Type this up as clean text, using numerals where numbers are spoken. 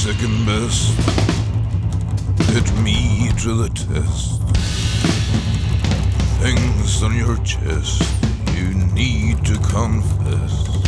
second best. Hit me to the test. Things on your chest you need to confess.